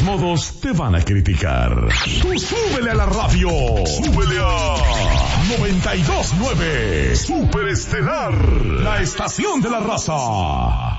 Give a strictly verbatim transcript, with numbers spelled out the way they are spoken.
modos te van a criticar. Tú súbele a la radio. Súbele a noventa y dos punto nueve. Super Estelar, la estación de la raza.